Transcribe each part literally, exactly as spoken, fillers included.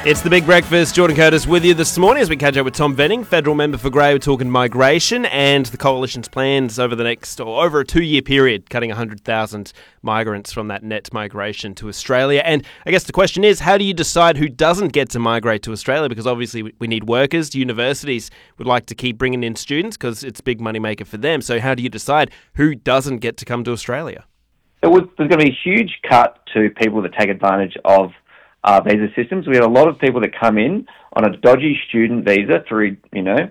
It's the Big Breakfast. Jordan Curtis with you this morning as we catch up with Tom Venning, federal member for Grey. We're talking migration and the coalition's plans over the next, or over a two-year period, cutting one hundred thousand migrants from that net migration to Australia. And I guess the question is, how do you decide who doesn't get to migrate to Australia? Because obviously we need workers. Universities would like to keep bringing in students because it's a big money maker for them. So how do you decide who doesn't get to come to Australia? There was, there's going to be a huge cut to people that take advantage of Uh, visa systems. We have a lot of people that come in on a dodgy student visa through, you know,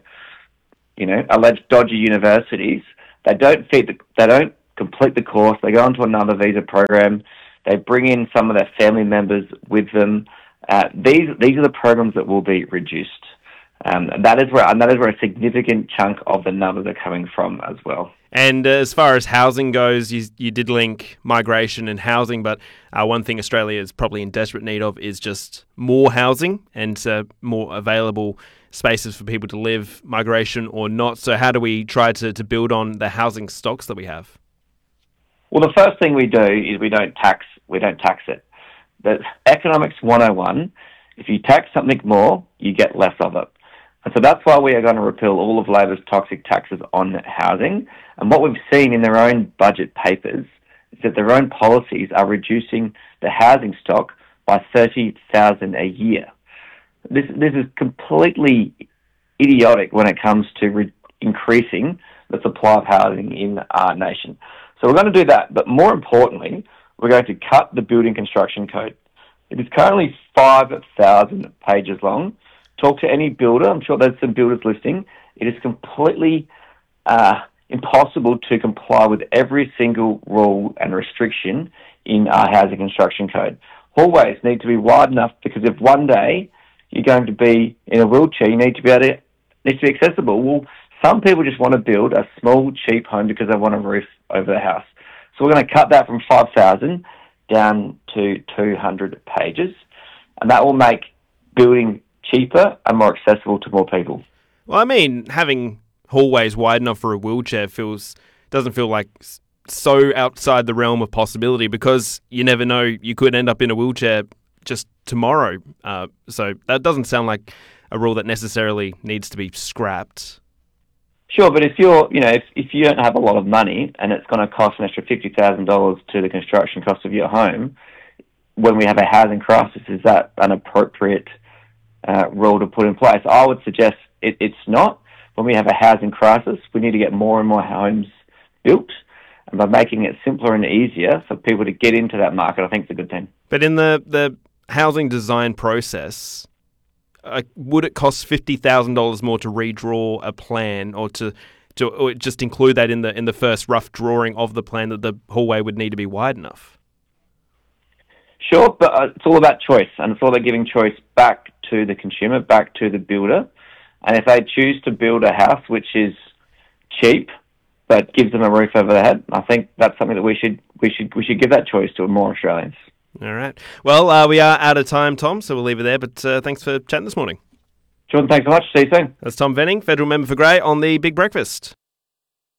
you know, alleged dodgy universities. They don't fit the, they don't complete the course. They go onto another visa program. They bring in some of their family members with them. Uh, these these are the programs that will be reduced. Um, and that is where and that is where a significant chunk of the numbers are coming from as well. And uh, as far as housing goes, you, you did link migration and housing, but uh, one thing Australia is probably in desperate need of is just more housing and uh, more available spaces for people to live, migration or not. So how do we try to, to build on the housing stocks that we have? Well, the first thing we do is we don't tax we don't tax it. That's Economics one oh one. If you tax something more, you get less of it. And so that's why we are going to repeal all of Labor's toxic taxes on housing. And what we've seen in their own budget papers is that their own policies are reducing the housing stock by thirty thousand a year. This this is completely idiotic when it comes to re- increasing the supply of housing in our nation. So we're going to do that. But more importantly, we're going to cut the building construction code. It is currently five thousand pages long. Talk to any builder. I'm sure there's some builders listening. It is completely uh, impossible to comply with every single rule and restriction in our housing construction code. Hallways need to be wide enough because if one day you're going to be in a wheelchair, you need to be able to, needs to be accessible. Well, some people just want to build a small, cheap home because they want a roof over their house. So we're going to cut that from five thousand down to two hundred pages, and that will make building cheaper and more accessible to more people. Well, I mean, having hallways wide enough for a wheelchair feels doesn't feel like so outside the realm of possibility because you never know, you could end up in a wheelchair just tomorrow. Uh, so that doesn't sound like a rule that necessarily needs to be scrapped. Sure, but if you're, you know, if, if you don't have a lot of money and it's going to cost an extra fifty thousand dollars to the construction cost of your home, when we have a housing crisis, is that an appropriate Uh, rule to put in place? I would suggest it, it's not. When we have a housing crisis, we need to get more and more homes built, and by making it simpler and easier for people to get into that market, I think it's a good thing. But in the, the housing design process, uh, would it cost fifty thousand dollars more to redraw a plan or to, to or just include that in the in the first rough drawing of the plan that the hallway would need to be wide enough? Sure, but uh, it's all about choice, and it's all about giving choice back to the consumer, back to the builder. And if they choose to build a house which is cheap but gives them a roof over their head, I think that's something that we should we should we should give that choice to more Australians. All right. Well, uh, we are out of time, Tom, so we'll leave it there. But uh, thanks for chatting this morning. Jordan, thanks so much. See you soon. That's Tom Venning, federal member for Grey, on the Big Breakfast.